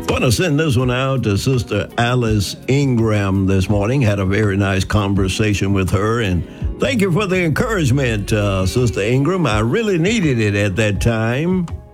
Want to send this one out to Sister Alice Ingram this morning. Had a very nice conversation with her, and thank you for the encouragement, Sister Ingram. I really needed it at that time.